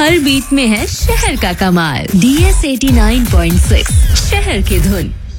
हर beat में है शहर का कमाल। DS 89.6 शहर की धुन।